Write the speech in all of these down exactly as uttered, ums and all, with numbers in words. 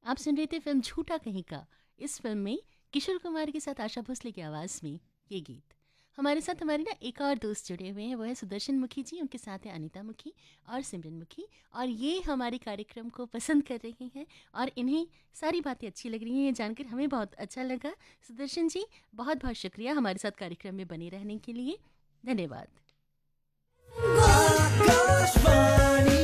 आप सुन रहे थे फिल्म झूठा कहीं का। इस फिल्म में किशोर कुमार के साथ आशा भोसले की आवाज़ में ये गीत। हमारे साथ हमारे ना एक और दोस्त जुड़े हुए हैं, वो है सुदर्शन मुखी जी, उनके साथ है अनीता मुखी और सिमरन मुखी। और ये हमारे कार्यक्रम को पसंद कर रही हैं और इन्हें सारी बातें अच्छी लग रही हैं, ये जानकर हमें बहुत अच्छा लगा। सुदर्शन जी, बहुत बहुत शुक्रिया हमारे साथ कार्यक्रम में बने रहने के लिए। धन्यवाद। आकाशवाणी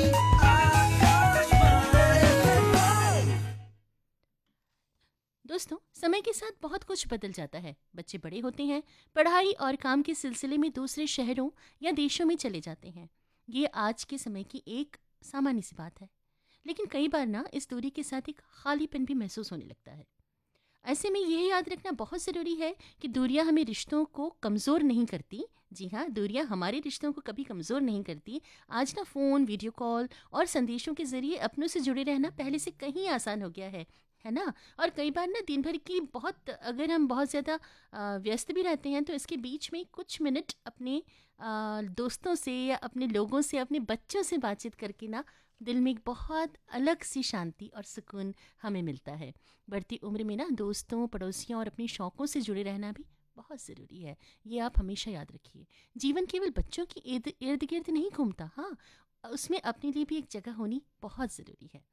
दोस्तों, समय के साथ बहुत कुछ बदल जाता है। बच्चे बड़े होते हैं, पढ़ाई और काम के सिलसिले में दूसरे शहरों या देशों में चले जाते हैं। ये आज के समय की एक सामान्य सी बात है। लेकिन कई बार ना इस दूरी के साथ एक खालीपन भी महसूस होने लगता है। ऐसे में यह याद रखना बहुत ज़रूरी है कि दूरियां हमें रिश्तों को कमज़ोर नहीं करती। जी हाँ, दूरियां हमारे रिश्तों को कभी कमज़ोर नहीं करती। आज ना फ़ोन, वीडियो कॉल और संदेशों के ज़रिए अपनों से जुड़े रहना पहले से कहीं आसान हो गया है है ना। और कई बार ना दिन भर की बहुत, अगर हम बहुत ज़्यादा अ, व्यस्त भी रहते हैं, तो इसके बीच में कुछ मिनट अपने अ, दोस्तों से या अपने लोगों से, अपने बच्चों से बातचीत करके ना दिल में एक बहुत अलग सी शांति और सुकून हमें मिलता है। बढ़ती उम्र में ना दोस्तों, पड़ोसियों और अपने शौक़ों से जुड़े रहना भी बहुत ज़रूरी है। ये आप हमेशा याद रखिए। जीवन केवल बच्चों की इर्द इर्द गिर्द नहीं घूमता। हाँ, उसमें अपने लिए भी एक जगह होनी बहुत ज़रूरी है।